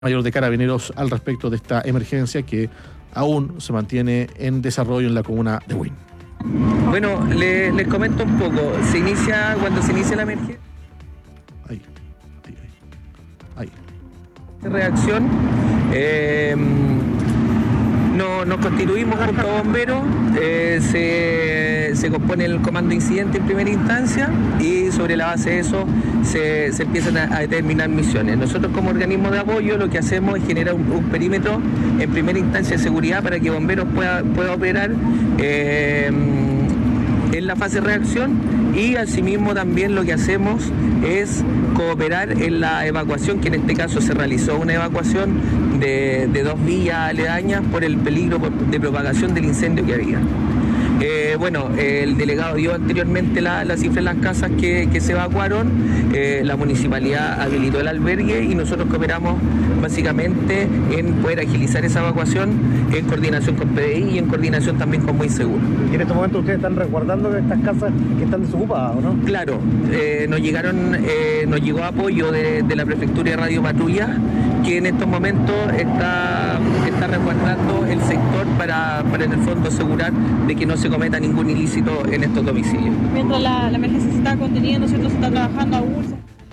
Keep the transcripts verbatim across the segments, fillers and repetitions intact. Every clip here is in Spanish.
Mayor de Carabineros al respecto de esta emergencia que aún se mantiene en desarrollo en la comuna de Buin. Bueno, le, les comento un poco. Se inicia, cuando se inicia la emergencia... Ahí, ahí, ahí. ahí. Reacción. Eh, no, nos constituimos junto a bomberos, eh, se, se compone el comando de incidente en primera instancia y sobre la base de eso se, se empiezan a, a determinar misiones. Nosotros como organismo de apoyo lo que hacemos es generar un, un perímetro en primera instancia de seguridad para que bomberos pueda, pueda operar eh, en la fase de reacción, y asimismo también lo que hacemos es cooperar en la evacuación, que en este caso se realizó una evacuación de, de dos villas aledañas por el peligro de propagación del incendio que había. Eh, bueno, eh, el delegado dio anteriormente la, la cifra de las casas que, que se evacuaron, eh, la municipalidad habilitó el albergue y nosotros cooperamos básicamente en poder agilizar esa evacuación en coordinación con P D I y en coordinación también con Muy Seguro. ¿Y en estos momentos ustedes están resguardando estas casas que están desocupadas, o no? Claro, eh, nos llegaron, eh, nos llegó apoyo de, de la Prefectura de Radio Patrulla, que en estos momentos está, está resguardando el sector para, para en el fondo asegurar de que no se cometa ningún ilícito en estos domicilios. Mientras la, la emergencia se está conteniendo, ¿cierto? Se está trabajando aún.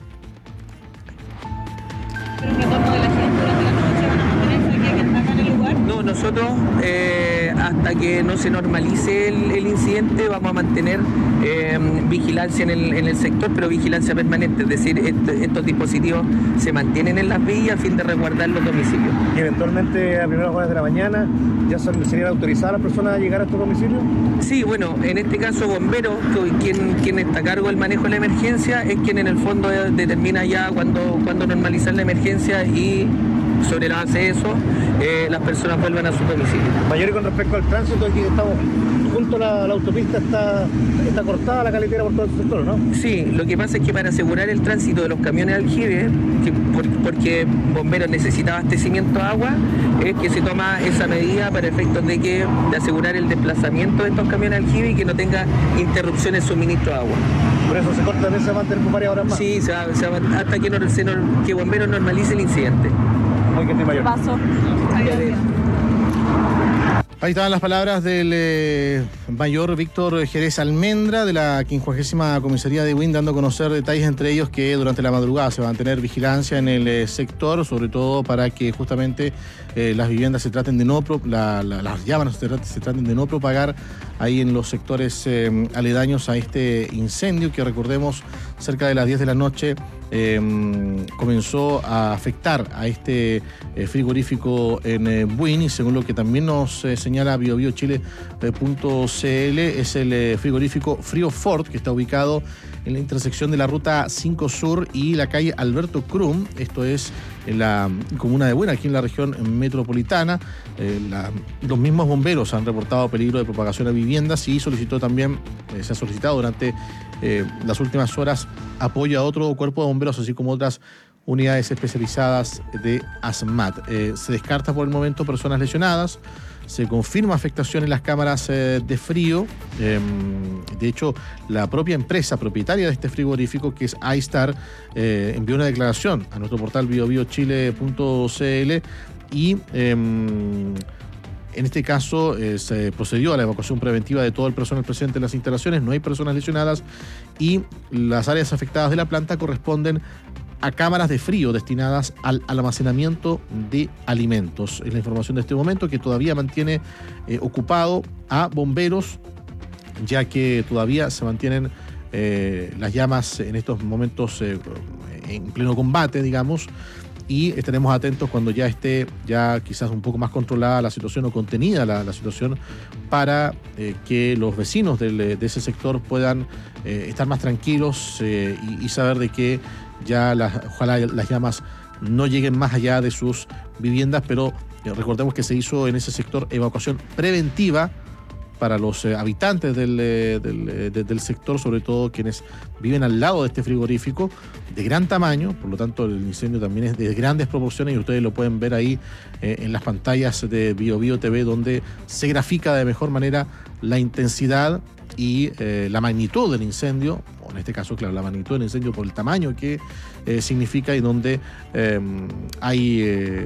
Pero el retorno de la gente durante la noche van a mantenerse aquí acá en el lugar. No, nosotros eh, hasta que no se normalice el, el incidente vamos a mantener eh, vigilancia en el, en el sector, pero vigilancia permanente, es decir, est estos dispositivos se mantienen en las villas a fin de resguardar los domicilios. ¿Y eventualmente a primeras horas de la mañana ya son, serían autorizadas las personas a llegar a estos domicilios? Sí, bueno, en este caso bomberos, quien, quien está a cargo del manejo de la emergencia, es quien en el fondo determina ya cuándo cuando normalizar la emergencia, y sobre la base de eso eh, las personas vuelven a su domicilio. Mayor, y con respecto al tránsito, aquí estamos junto a la, la autopista, está, está cortada la carretera por todo el sector, ¿no? Sí, lo que pasa es que para asegurar el tránsito de los camiones de aljibe, que por, porque bomberos necesita abastecimiento de agua, es que se toma esa medida para efectos de que de asegurar el desplazamiento de estos camiones de aljibe y que no tenga interrupciones de suministro de agua. Por eso se corta, también se va a mantener por varias horas más. Sí, se va, se va, hasta que, no, se, que bomberos normalice el incidente. Muy bien, Mayor. Paso. Ahí estaban las palabras del eh, mayor Víctor Jerez Almendra de la quincuagésima Comisaría de Buin, dando a conocer detalles, entre ellos que durante la madrugada se va a mantener vigilancia en el eh, sector, sobre todo para que justamente eh, las viviendas se traten de no, pro, la, la, las llamas se, traten, se traten de no propagar ahí en los sectores eh, aledaños a este incendio que, recordemos, cerca de las diez de la noche Eh, comenzó a afectar a este eh, frigorífico en eh, Buin, y según lo que también nos eh, señala bio bio chile punto c l, es el eh, frigorífico Frío Fort, que está ubicado en la intersección de la ruta cinco Sur y la calle Alberto Krum, esto es en la comuna de Buin, aquí en la región metropolitana. Eh, la, los mismos bomberos han reportado peligro de propagación a viviendas y solicitó también, eh, se ha solicitado durante eh, las últimas horas apoyo a otro cuerpo de bomberos, así como otras unidades especializadas de ASMAT. Eh, se descarta por el momento personas lesionadas, se confirma afectación en las cámaras eh, de frío. Eh, de hecho, la propia empresa propietaria de este frigorífico, que es iStar, eh, envió una declaración a nuestro portal bio bio chile punto c l y eh, en este caso eh, se procedió a la evacuación preventiva de todo el personal presente en las instalaciones. No hay personas lesionadas y las áreas afectadas de la planta corresponden a cámaras de frío destinadas al almacenamiento de alimentos. Es la información de este momento, que todavía mantiene eh, ocupado a bomberos, ya que todavía se mantienen eh, las llamas en estos momentos eh, en pleno combate, digamos, y estaremos atentos cuando ya esté ya quizás un poco más controlada la situación o contenida la, la situación, para eh, que los vecinos del, de ese sector puedan eh, estar más tranquilos eh, y, y saber de que ya las, ojalá las llamas no lleguen más allá de sus viviendas, pero eh, recordemos que se hizo en ese sector evacuación preventiva para los eh, habitantes del, eh, del, eh, de, del sector, sobre todo quienes viven al lado de este frigorífico de gran tamaño. Por lo tanto, el incendio también es de grandes proporciones y ustedes lo pueden ver ahí eh, en las pantallas de Bio Bio T V, donde se grafica de mejor manera la intensidad y eh, la magnitud del incendio. en este caso, claro, la magnitud del incendio por el tamaño que eh, significa y donde eh, hay... Eh,